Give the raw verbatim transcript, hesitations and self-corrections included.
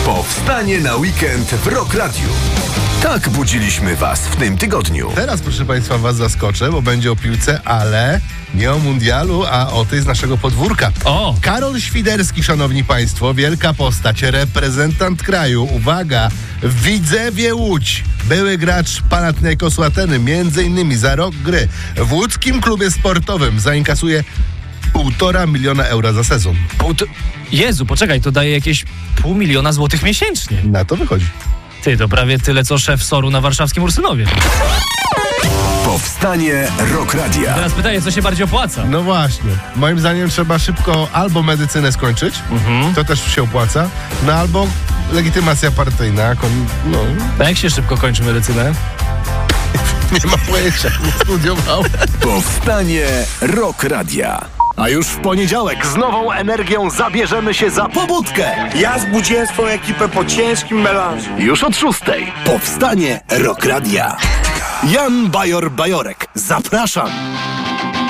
Powstanie na weekend w Rock Radio. Tak budziliśmy was w tym tygodniu. Teraz, proszę Państwa, was zaskoczę, bo będzie o piłce, ale nie o mundialu, a o tej z naszego podwórka. O! Karol Świderski, szanowni państwo, wielka postać, reprezentant kraju. Uwaga, w Widzewie Łódź. Były gracz Panathinaikosu Ateny, między innymi za rok gry w łódzkim klubie sportowym zainkasuje półtora miliona euro za sezon. Półto... Jezu, poczekaj, to daje jakieś pół miliona złotych miesięcznie. Na to wychodzi. Ty, to prawie tyle, co szef S O R-u na warszawskim Ursynowie. Powstanie Rock Radia. Teraz pytanie, co się bardziej opłaca? No właśnie. Moim zdaniem trzeba szybko albo medycynę skończyć, Mhm. to też się opłaca, no albo legitymacja partyjna. Kon- no, A jak się szybko kończy medycynę? nie ma pojęcia, nie studiował. Powstanie Rock Radia. A już w poniedziałek z nową energią zabierzemy się za pobudkę. Ja zbudziłem swoją ekipę po ciężkim melanżu. Już od szóstej. Powstanie Rock Radia. Jan Bajor Bajorek. Zapraszam.